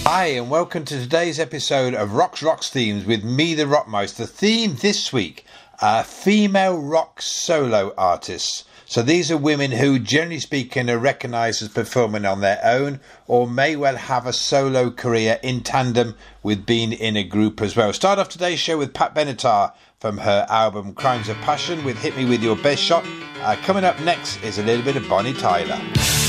Hi and welcome to today's episode of Rocks Themes with me, the Rockmouse. The theme this week are female rock solo artists. So these are women who, generally speaking, are recognised as performing on their own or may well have a solo career in tandem with being in a group as well. Start off today's show with Pat Benatar from her album Crimes of Passion with Hit Me With Your Best Shot. Coming up next is a little bit of Bonnie Tyler.